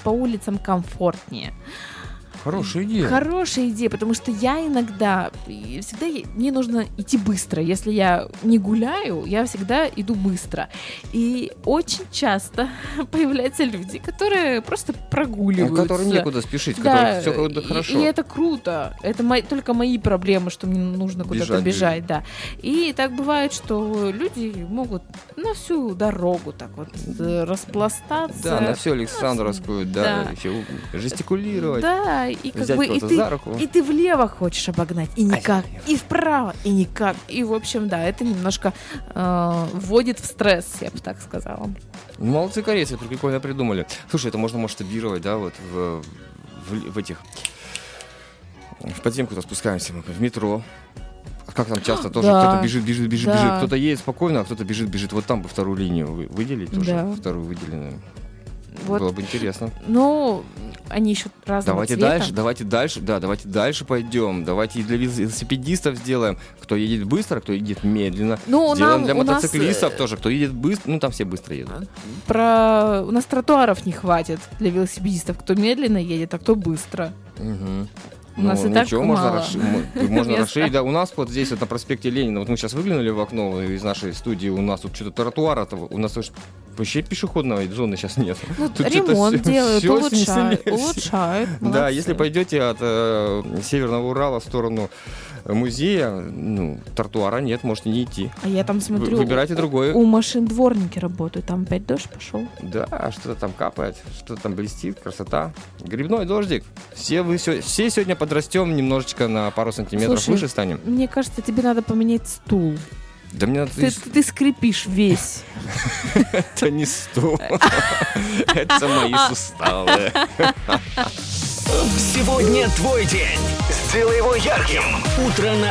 по улицам комфортнее. Хорошая идея. Хорошая идея, потому что я иногда, всегда мне нужно идти быстро. Если я не гуляю, я всегда иду быстро. И очень часто появляются люди, которые просто прогуливаются. Которым некуда спешить, да, которым все хорошо. И это круто. Это только мои проблемы, что мне нужно куда-то бежать. Да. И так бывает, что люди могут на всю дорогу так вот распластаться. Да, на всю Александровскую, да. Еще жестикулировать. Да, и как бы и ты влево хочешь обогнать, и никак, и вправо, и никак. И, в общем, да, это немножко вводит в стресс, я бы так сказала. Молодцы корейцы, прикольно придумали. Слушай, это можно масштабировать, да, вот в этих... В подземку-то спускаемся мы, в метро. Как там часто тоже кто-то бежит, да. кто-то едет спокойно, а кто-то бежит. Вот там бы вторую линию выделить тоже, вторую выделенную. Вот. Было бы интересно. Ну, они еще разного цвета. Давайте дальше пойдем. Давайте и для велосипедистов сделаем. Кто едет быстро, кто едет медленно. Сделаем для мотоциклистов тоже. Кто едет быстро, там все быстро едут. У нас тротуаров не хватит для велосипедистов. Кто медленно едет, а кто быстро. Угу. У нас и так мало. Можно расширить. Да, у нас вот здесь вот на проспекте Ленина, вот мы сейчас выглянули в окно из нашей студии, у нас тут что-то тротуара, у нас вообще пешеходной зоны сейчас нет. Тут ремонт делают, улучшают. Да, если пойдете от Северного Урала в сторону музея, тротуара нет, можете не идти. А я там смотрю, выбирайте другое. У машин дворники работают, там опять дождь пошел. Да, что-то там капает, что-то там блестит, красота. Грибной дождик. Все сегодня подрастем немножечко на пару сантиметров. Слушай, выше станем. Мне кажется, тебе надо поменять стул. Да мне надо... Ты скрипишь весь. Это не стул. Это мои суставы. Сегодня твой день. Сделай его ярким. Утро на